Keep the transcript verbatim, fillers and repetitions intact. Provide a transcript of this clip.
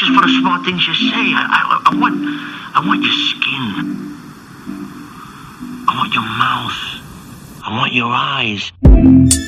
just for the smart things you say. I, I, I want, I want your skin. I want your mouth. I want your eyes.